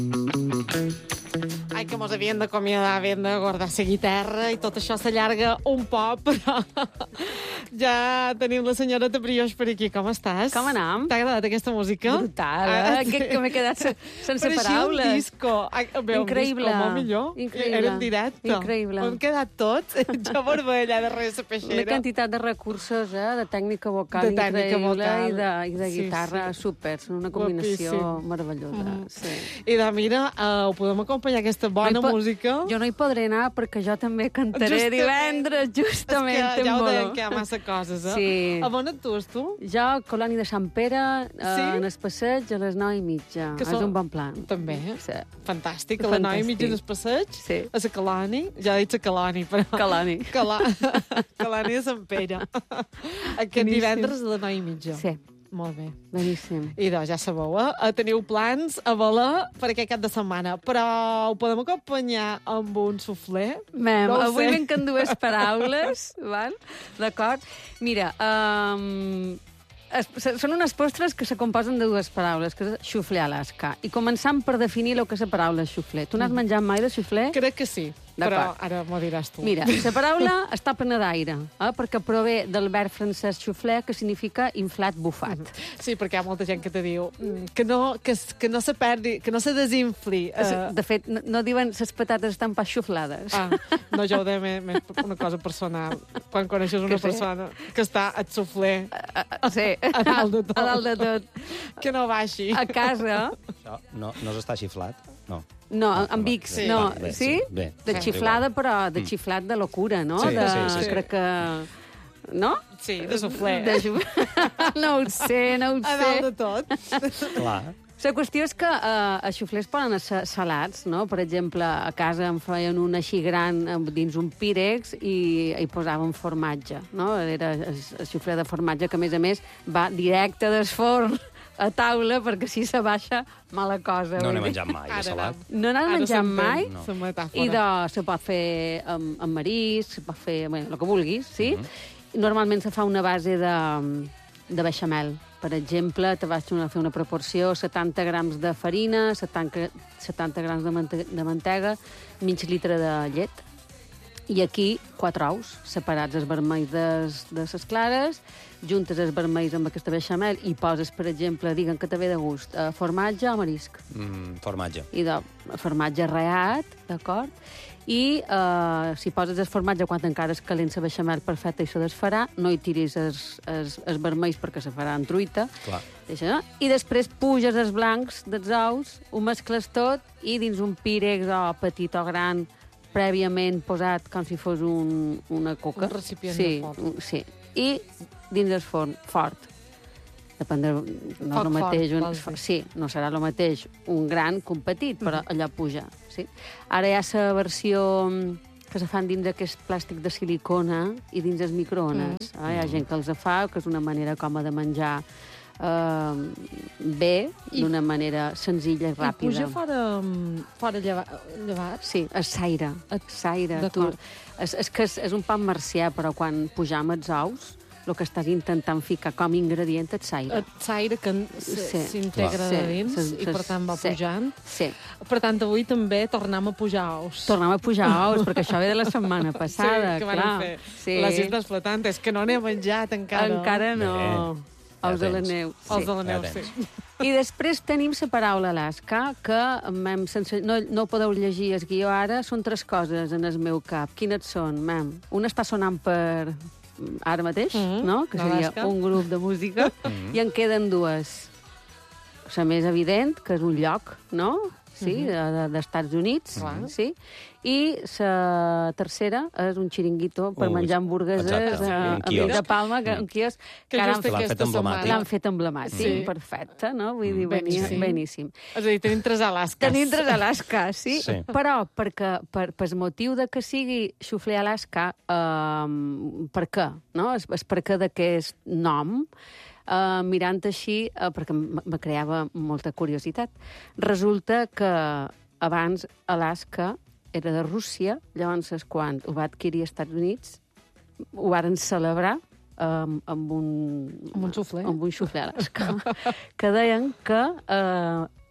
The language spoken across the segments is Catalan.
Ai, que mos havien d'acomiadar, havien de guardar la guitarra i tot això s'allarga un poc, però ja tenim la senyoreta Brioix per aquí. Com estàs? Com anam? T'ha agradat aquesta música? Brutal, que m'he quedat sense Pareixia paraules. un disco. Increïble. Un disco molt millor. Increïble. Era en directe. Increïble. Hem quedat tots. Jo barbella darrere la peixera. Una quantitat de recursos, de tècnica vocal De tècnica increïble vocal. i de guitarra super. Són una combinació Guapíssim. meravellosa. Sí. I de mira, ho podem acompanyar aquesta bona música? Jo no hi podré anar perquè jo també cantaré divendres, justament. És que ja ho Tembo. deien, que hi ha massa coses, eh? Sí. A on actues, tu? Jo, Colònia de Sant Pere, Sí? en el passeig a les 9:30. Que És són- un bon plan. També. Sí. Fantàstic. A les 9:30 en el passeig? Sí. A la Calani? Ja he dit la Calani, però... Calani. Calani de Sant Pere. Aquest Boníssim. divendres a les 9:30. Sí, Molt bé. beníssim. I doncs, ja sabeu, teniu plans a valer per aquest cap de setmana, però ho podem acompanyar amb un suflé? Mem, No ho avui sé. vinc amb dues paraules, val? D'acord? Mira, són unes postres que se composen de dues paraules, que és xuflé Alaska. I començant per definir el que és la paraula xuflé. Tu n'has menjat mai de xuflé? Crec que sí, però D'acord. ara m'ho diràs tu. Mira, la paraula està plena d'aire, perquè prové del verb francès xuflé, que significa inflat bufat. Sí, perquè hi ha molta gent que te diu que no se perdi, que no se desinfli. De fet, no diuen les patates estan pas xuflades. No, jo ho deia més una cosa personal. Quan coneixes una sí? persona que està al suflé, Sí, a dalt de tot. a dalt de tot. Que no baixi. A casa... Això no s'està xiflat? No. No, amb X, Sí. no. Bé, Sí? bé. De xiflada, però de xiflat de locura, no? Sí, de, sí. Crec que... No? Sí, de suflé. No ho sé, no ho A dalt sé. de tot. Clar. La qüestió és que els xuflés poden ser salats, no? Per exemple, a casa em feien un així gran dins un pírex i hi posaven formatge, no? Era el xuflé de formatge que, a més, va directe del forn a taula perquè si se baixa, mala cosa. No vull n'he dir. menjat mai, de salat. No n'has menjat mai? No. La metàfora. I se pot fer amb marisc, se pot fer el que vulguis, sí? Normalment se fa una base de beixamel. Per exemple, te vaig fer una proporció, 70 grams de farina, 70 grams de mantega, mig litre de llet, i aquí 4 ous, separats els vermells de les clares, juntes els vermells amb aquesta beixamel i poses, per exemple, diguen que te ve de gust, formatge o marisc. Formatge. I de formatge reat, d'acord? I si poses el formatge quan encara és calent la beixamel perfecta i se desfarà, no hi tiris els vermells perquè se farà en truita. Clar. I després puges els blancs dels ous, ho mescles tot i dins un pírex o petit o gran prèviament posat com si fos una coca. Un recipient sí, de forn. Sí. I dins el forn, fort. Depèn de... No Foc és el mateix, fort, vols dir. sí, no serà el mateix un gran que un petit, però allò puja. Sí? Ara hi ha la versió que se fan dins d'aquest plàstic de silicona i dins els microones. Hi ha gent que els fa, que és una manera còmoda de menjar bé, d'una manera senzilla i ràpida. I puja fora llevat? Sí, el saire. D'acord. És que és un pa marcià, però quan pujam els ous, el que estàs intentant ficar com a ingredient és saire. El saire que s'integra Sí. de dins i, per tant, va pujant. Sí. Per tant, avui també tornem a pujar ous. Tornem a pujar ous, perquè això ve de la setmana passada, que clar. van fer Sí. les Isles Flotantes, que no n'he menjat encara. Encara no. Bé, ja Ous de la tens. neu. Els de la neu, Ja sí. tens. I després tenim la paraula Alaska, que no ho podeu llegir el guió ara, són 3 coses en el meu cap. Quines són, mem? Una està sonant per ara mateix, no? Que seria Alaska. un grup de música, i en queden 2. La més evident, que és un lloc, no? Sí, d'Estats Units, sí. I la tercera és un xiringuito per menjar hamburgueses exacte, a un quiosc. de Palma, un quiosc Que ara just l'han fet aquesta emblemàtic. setmana. l'han fet emblemàtic. Sí. Perfecte, no? Vull dir, Beníssim. beníssim. És a dir, tenim 3 Alaskas. Tenim 3 Alaska, sí? Sí. Però per el motiu de que sigui xuflé Alaska, per què? No? És per què d'aquest nom? Mirant així, perquè me creava molta curiositat. Resulta que abans Alaska era de Rússia, llavors quan ho va adquirir als Estats Units, ho varen celebrar amb un Amb un xuflé. Amb un xuflé Alaska. Que deien que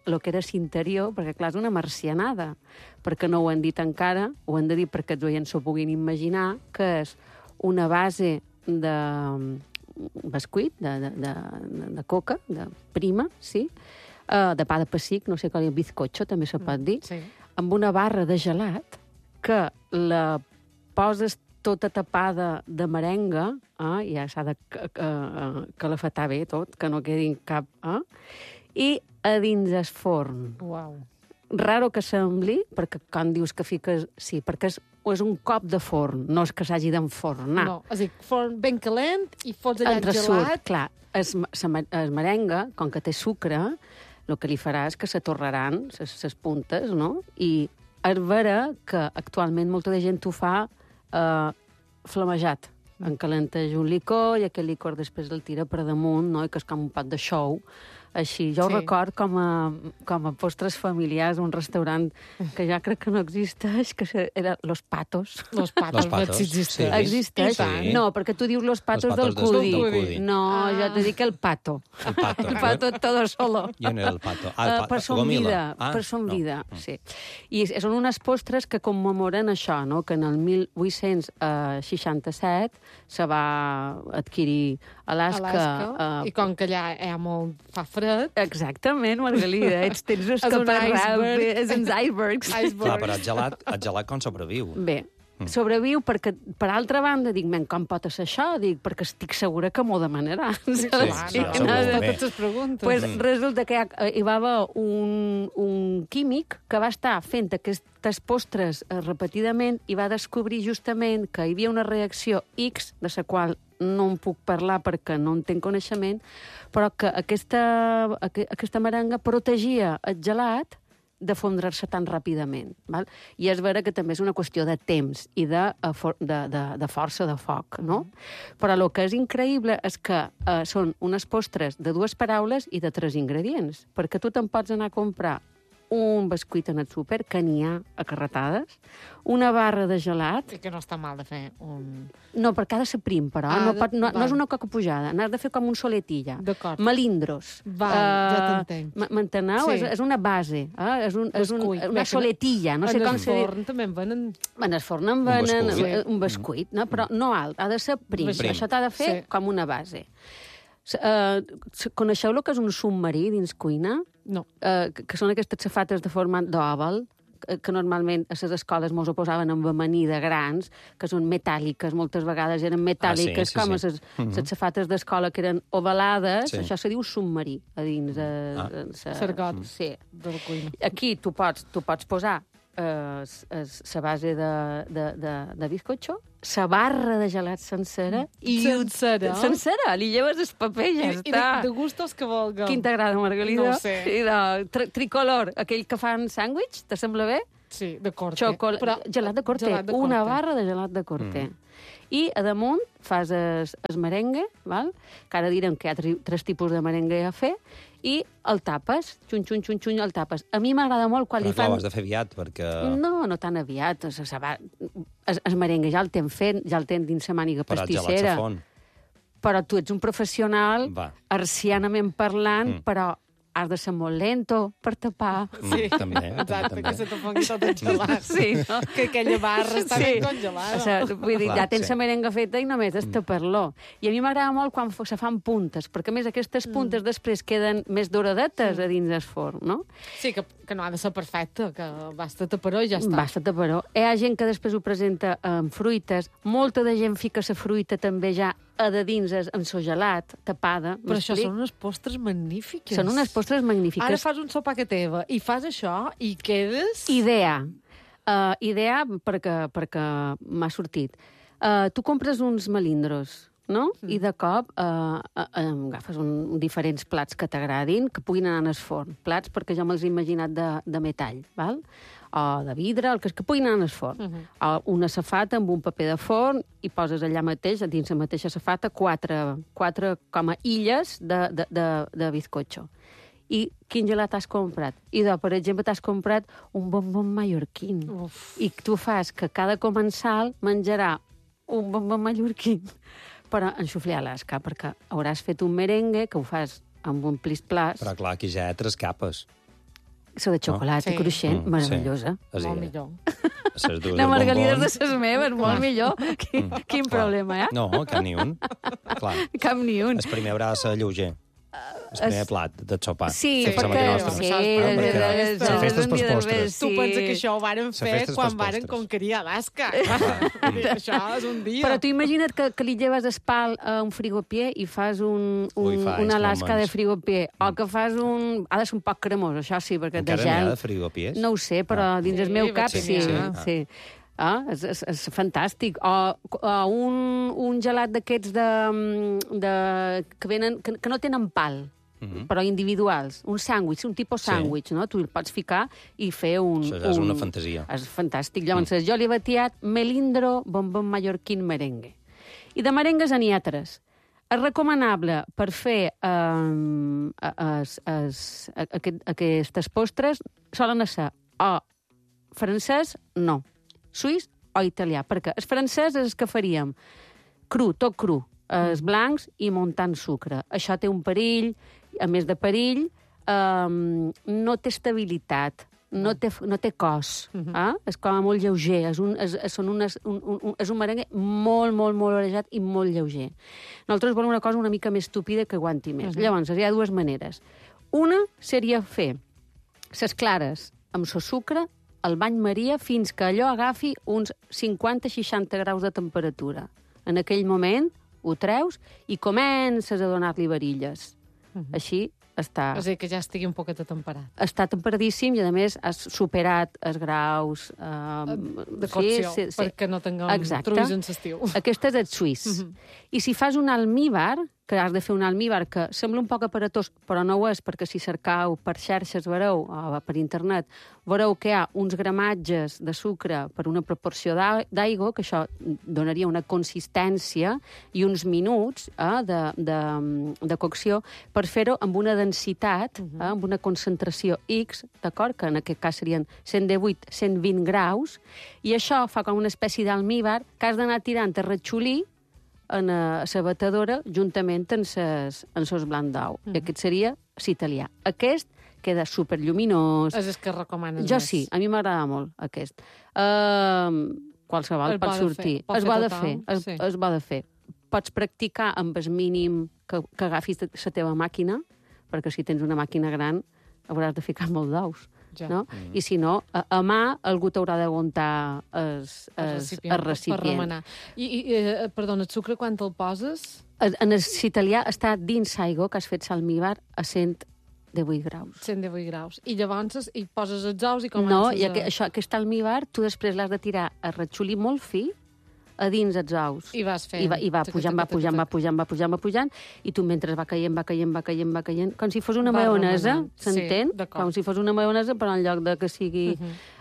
el que era l'interior, perquè, clar, és una marcianada, perquè no ho han dit encara, ho han de dir perquè els oients s'ho puguin imaginar, que és una base de bescuit, de coca, de prima, sí, de pa de pessic, no sé com dir, bizcocho, també se pot dir, Sí. amb una barra de gelat que la poses tota tapada de merenga, ja s'ha de calafetar bé tot, que no quedi cap... I a dins el forn. Uau. Raro que sembli, perquè quan dius que fiques... Sí, perquè és un cop de forn, no és que s'hagi d'enfornar. No, és a dir, forn ben calent i fots allà el Entresurt, gelat. clar. El merenga, com que té sucre, el que li farà és que se torraran les puntes, no? I és vera que actualment molta de gent ho fa flamejat. Encalenteix un licor i aquell licor després el tira per damunt, no? I que és com un pot de xou. Així, jo ho record com a postres familiars un restaurant que ja crec que no existeix, que era Los Patos. Los patos, Los Patos, sí existeix. sí. Existeix? Sí. No, perquè tu dius Los Patos del Patos Cudi. del Cudi. No, jo te dic el Pato. El pato. El Pato todo solo. Jo no era el pato. Per son vida, Ah, per son no. vida, sí. I són unes postres que commemoren això, no? Que en el 1867 se va adquirir Alaska. I com que allà fa fred... Exactament, Margalida, tens És un iceberg. és uns icebergs. Clar, però el gelat com sobreviu? Bé, sobreviu perquè, per altra banda, dic, com pot ser això? Dic, perquè estic segura que m'ho demanarà. Sí, segur. Bé. Totes les preguntes. Pues resulta que hi va haver un químic que va estar fent aquestes postres repetidament i va descobrir justament que hi havia una reacció X, de la qual no en puc parlar perquè no en tenc coneixement, però que aquesta merenga protegia el gelat de fondre-se tan ràpidament. Val? I és vera que també és una qüestió de temps i de força de foc, no? Però el que és increïble és que són unes postres de 2 paraules i de 3 ingredients, perquè tu te'n pots anar a comprar un bescuit en el súper, que n'hi ha a carretades, una barra de gelat... I que no està mal de fer un... No, perquè ha de ser prim, però. No és una coca pujada, n'has de fer com un soletilla. D'acord. Melindros. Ja t'entenc. M'enteneu? Sí. És una base. És una Bé, soletilla. No sé com se diu. En el forn també en venen... En el forn en venen bescuit. un bescuit, no? Però no alt, ha de ser prim. Prim. Això t'ha de fer com una base. Coneixeu el que és un submarí dins cuina? No. Que són aquestes safates de format d'òval, que normalment a les escoles mos ho posaven amb amanida grans, que són metàl·liques, moltes vegades eren metàl·liques, sí, com sí. les safates d'escola que eren ovalades, Sí. això se diu submarí, a dins Cergot. Sí. De la cuina. Aquí tu pots posar la base de bizcocho, la barra de gelat sencera Sencera? Sencera, li lleves el paper i ja I està. de gustos que vulgueu. Quin t'agrada, Margalida? No ho sé. I de tricolor, aquell que fan sàndwich, te sembla bé? Sí, de corte. Gelat de corte. Gelat de Una corte. barra de gelat de corte. I a damunt fas el merengue, val? Que ara direm que hi ha 3 tipus de merengue a fer, i el tapes, xun, el tapes. A mi m'agrada molt quan Però li clar, fan... ho has de fer aviat, perquè... No tan aviat. El merengue ja el tenen fet, ja el tenen dins la màniga Però el gelat pastissera. se fon. Però tu ets un professional, Va. arsianament parlant, però has de ser molt lento per tapar. Sí, També, exacte, també. que se te pongui tot engelat. Sí, no? Que aquella barra està ben congelada. O sigui, vull dir, Clar, ja tens sí. la merenga feta i només és tapar-lo. I a mi m'agrada molt quan se fan puntes, perquè a més aquestes puntes després queden més doradetes a dins del forn, no? Sí, que no ha de ser perfecte, que basta taparó i ja està. Basta taparó. Hi ha gent que després ho presenta amb fruites. Molta de gent fica la fruita també ja a de dins en so gelat, tapada. Però això m'explic? són unes postres magnífiques. Són unes postres magnífiques. Ara fas un sopar que teva i fas això i quedes... Idea. Idea perquè m'ha sortit. Tu compres uns melindros, no? I de cop agafes diferents plats que t'agradin, que puguin anar en el forn. Plats, perquè jo me'ls he imaginat de metall, val? O de vidre, el que puguin anar en el forn. O una safata amb un paper de forn i poses allà mateix, dins la mateixa safata, quatre com a illes de bizcocho. I quin gelat has comprat? I, per exemple, t'has comprat un bombon mallorquín. Uf. I tu fas que cada comensal menjarà un bombon mallorquín, però en xufler a Alaska, perquè hauràs fet un merengue que ho fas amb un plis-plas. Però clar, aquí ja hi ha 3 capes. La de xocolata Sí. cruixent, meravellosa. Molt millor. La margarida de ses meves, molt millor. Quin problema, No, cap ni un. Clar. Cap ni un. El primer braç lleuger. El primer plat de sopar. Sí, Sí, perquè... nostre. Sí, La festa és pels postres. Tu pensa que això ho varen fer festa és quan pels varen postres. conquerir Alaska. Això és un dia. Però tu imagina't que li lleves el pal a un frigopier i fas Ui, fa anys una que no Alaska de menys. frigopier. O que fas un... Ha de ser un poc cremós, això sí, perquè Encara de n'hi ha gel... de frigopiers? No ho sé, però dins el Sí, meu vaig cap ser sí. n'hi ha. Sí. És fantàstic. O un gelat d'aquests que venen... Que no tenen pal, però individuals. Un sàndwich, un tipus Sí. sàndwich, no? Tu el pots ficar i fer un... Això ja és una fantasia. És fantàstic. Llavors, jo li he batiat melindro bombón mallorquín merengue. I de merengues n'hi ha 3. És recomanable per fer aquestes postres solen ser o francès, no, suís o italià, perquè el francès és el que faríem cru, tot cru, els blancs i muntant sucre. Això té un perill, a més de perill, no té estabilitat, no té cos. És com molt lleuger, és un merengue molt, molt, molt orejat i molt lleuger. Nosaltres volem una cosa una mica més estúpida que aguanti més. Llavors, hi ha 2 maneres. Una seria fer ses clares amb el sucre al bany maria fins que allò agafi uns 50-60 graus de temperatura. En aquell moment ho treus i comences a donar-li varilles. Així està... És a dir, que ja estigui un poquet temperat. Està temperadíssim i, a més, has superat els graus... De cocció, perquè no tinguem truis en l'estiu. Aquest és el suís. I si fas un almíbar, que has de fer un almíbar que sembla un poc aparatós, però no ho és, perquè si cercau per xarxes, veureu, o per internet, veureu que hi ha uns gramatges de sucre per una proporció d'aigua, que això donaria una consistència i uns minuts de cocció per fer-ho amb una densitat, amb una concentració X, d'acord? Que en aquest cas serien 118-120 graus, i això fa com una espècie d'almíbar que has d'anar tirant a ratxolí en la batedora juntament amb sos blanc d'ou. I aquest seria l'italià. Aquest queda superlluminós. És el que recomanes Jo més. sí, a mi m'agrada molt aquest. Qualsevol pot sortir. Es bo de fer. Es bo de fer. Pots practicar amb el mínim que agafis la teva màquina, perquè si tens una màquina gran hauràs de ficar molt d'ous. Ja. No? I si no, a mà algú t'haurà d'aguantar el recipient. Per remenar. Perdona, el sucre quan te'l poses? En el italià està dins l'aigua que has fet l'almíbar a 118 graus. 118 graus. I llavors hi poses els ous i comences No, i aquest almíbar tu després l'has de tirar a ratxolí molt fi a dins els ous. I vas fent. I va pujant, i tu mentre va caient, com si fos una maionesa, s'entén? Sí, com si fos una maionesa, però en lloc de que sigui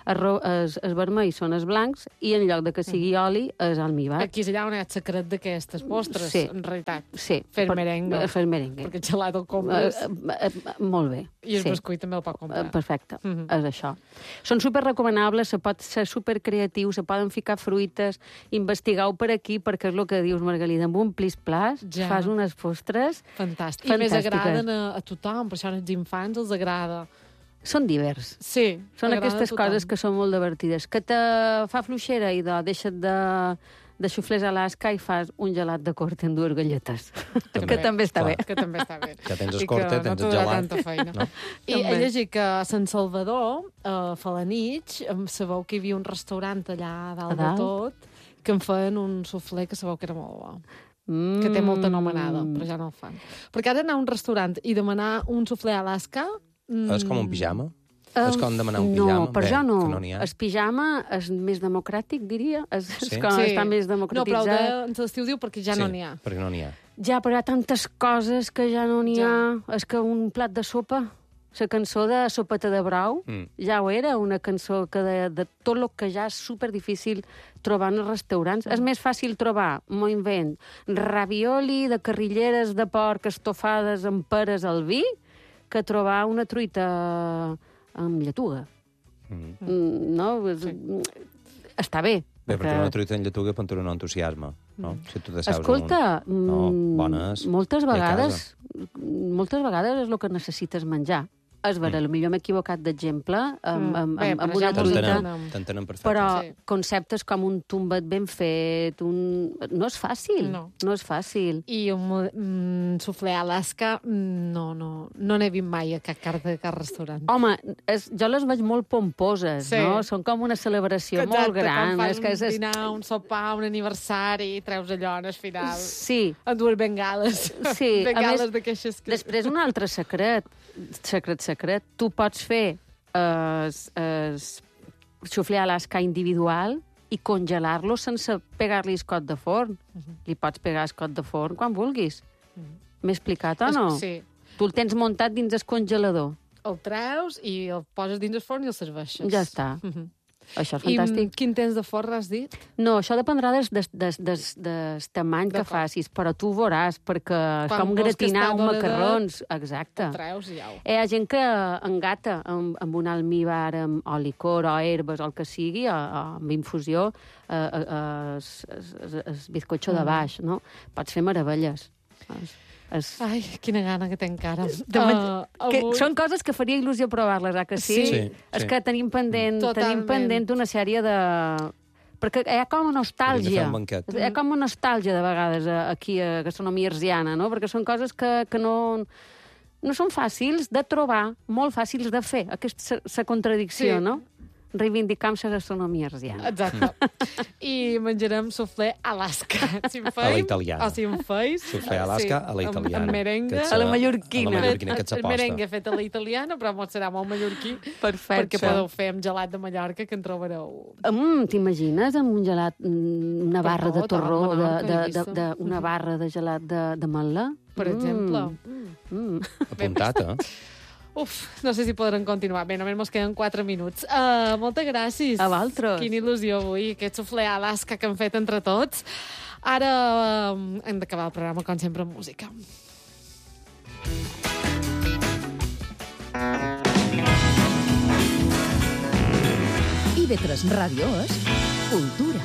els vermells són els blancs, i en lloc de que sigui oli, és almíbar. Aquí és allà on hi ha el secret d'aquestes postres, en realitat. Sí. Fer merengue. Fer merengue. Perquè el gelat el compres. Molt bé. I el bescuit també el pot comprar. Perfecte, és això. Són superrecomanables, se pot ser supercreatiu, se poden ficar fruites, investigueu per aquí, perquè és el que dius, Margalida, amb un plis-plas fas unes postres fantàstiques. I més agraden a tothom, per això als infants els agrada. Són divers. Sí. Són aquestes coses que són molt divertides. Que te fa fluixera i deixa't de xuflers a Alaska i fas un gelat de corte en 2 galletes. Que també està bé. Que també està bé. Que tens el corte, tens el gelat. Tanta feina. No? I he llegit que a Sant Salvador, a Falanich, sabeu que hi havia un restaurant allà dalt de tot, que em feien un suflé que sabeu que era molt bo. Que té molta anomenada, però ja no el fan. Perquè ara anar a un restaurant i demanar un suflé a Alaska... És com un pijama? És com demanar un pijama? No, per jo no. El pijama és més democràtic, diria. És com està més democratitzat. No, però en l'estiu diu perquè ja no n'hi ha. Sí, perquè no n'hi ha. Ja, però hi ha tantes coses que ja no n'hi ha. És que un plat de sopa, la cançó de Sopeta de Brau, ja ho era, una cançó que de tot el que ja és superdifícil trobar en els restaurants. És més fàcil trobar, m'ho invent, ravioli de carrilleres de porc estofades amb peres al vi, que trobar una truita amb lletuga. No? Està bé. Bé, perquè una truita en lletuga pot tenir un entusiasme, no? Si tu escolta, bones, moltes vegades és el que necessites menjar. És vera, potser m'he equivocat d'exemple amb una música, t'entenem perfectament. però conceptes com un tumbet ben fet, no és fàcil. No és fàcil. I un suflé a Alaska no n'he vist mai a cap restaurant. Home, jo les veig molt pomposes, no? Són com una celebració molt gran. Exacte, quan fan un dinar, un sopar, un aniversari, treus allò en el final. Sí. En dues bengales. Sí. Bengales d'aquestes que... Després, un altre secret. Tu pots fer xuflé a Alaska individual i congelar-lo sense pegar-li escot de forn. Li pots pegar escot de forn quan vulguis. M'he explicat o no? Sí. Tu el tens muntat dins el congelador. El treus i el poses dins el forn i el serveixes. Ja està. Això és fantàstic. I quin temps de forn has dit? No, això dependrà del tamany que facis, però tu ho veuràs, perquè és com gratinar un macarrons. Exacte. El treus i au. Hi ha gent que engata amb un almíbar, amb o licor, o herbes, o el que sigui, amb infusió, el bizcocho de baix, no? Pots fer meravelles. Ai, quina gana que tenc ara. Són coses que faria il·lusió provar-les, que sí? Sí. És que tenim pendent una sèrie de... Perquè hi ha com una nostàlgia. Hi ha com una nostàlgia, de vegades, aquí a gastronomia herziana, no? Perquè són coses que no són fàcils de trobar, molt fàcils de fer, aquesta contradicció, no? Reivindicam la gastronomia herziana. Exacte. I menjarem suflé Alaska. A la italiana. O si em feis... Suflé Alaska a la italiana. Amb merengue. A la mallorquina. A la mallorquina que ets aposta. El merengue fet a la italiana, però molt serà molt mallorquí. Perfecte. Perquè podeu fer amb gelat de Mallorca, que en trobareu... T'imagines amb un gelat, una barra de torró, una barra de gelat d'ametla? Per exemple. Apuntat, Uf, no sé si podrem continuar. Bé, només ens queden 4 minuts. Moltes gràcies. A vosaltres. Quina il·lusió avui, aquest suflé a Alaska que hem fet entre tots. Ara hem d'acabar el programa, com sempre, amb música. IB3 Ràdio és cultura.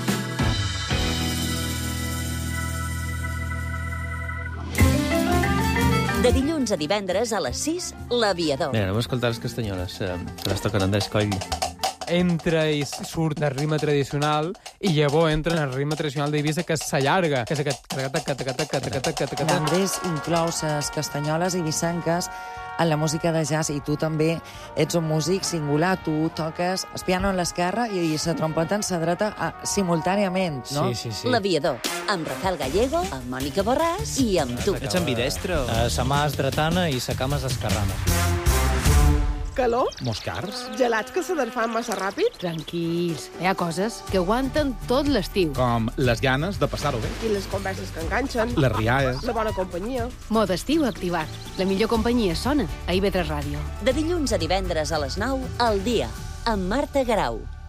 De dilluns a divendres a les 6, L'Aviador. Mira, anem a escoltar les castanyoles, que les toquen Andrés Coll. Entra i surt el ritme tradicional i llavors entra en el ritme tradicional d'Eivissa, que s'allarga, que és aquest... L'Andrés inclou les castanyoles eivissenques en la música de jazz, i tu també ets un músic singular. Tu toques el piano en l'esquerra i la trompeta en la dreta simultàniament, no? Sí. L'Aviador, amb Rafael Gallego, amb Mònica Borràs i amb tu. Ets ambidestre? Sa mà és dretana i sa cama és esquerrana. Calor? Moscars? Gelats que se desfan massa ràpid? Tranquils, hi ha coses que aguanten tot l'estiu. Com les ganes de passar-ho bé. I les converses que enganxen. Les rialles. La bona companyia. Mode estiu activat. La millor companyia sona a IB3 Ràdio. De dilluns a divendres a les 9, al dia, amb Marta Garau.